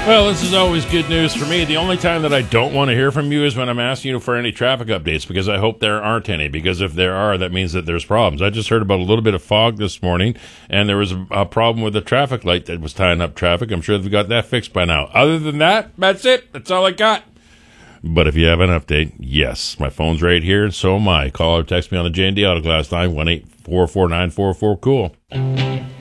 Well, this is always good news for me. The only time that I don't want to hear from you is when I'm asking you for any traffic updates, because I hope there aren't any, because if there are, that means that there's problems. I just heard about a little bit of fog this morning, and there was a problem with the traffic light that was tying up traffic. I'm sure they've got that fixed by now. Other than that, that's it. That's all I got. But if you have an update, yes, my phone's right here, and so am I. Call or text me on the J&D Auto Glass line, 1-844-944-COOL.